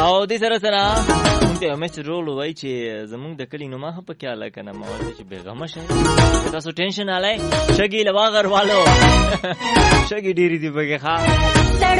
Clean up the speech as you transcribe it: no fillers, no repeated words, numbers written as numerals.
او دې سره سره مونږ ته همېش رول وای چې زمونږ د کلی نوما په کې اله کنه ما ورته چې بیغمه شي تاسو ټینشن علای شګي لواغر والو شګي ډيري دی بګه ښا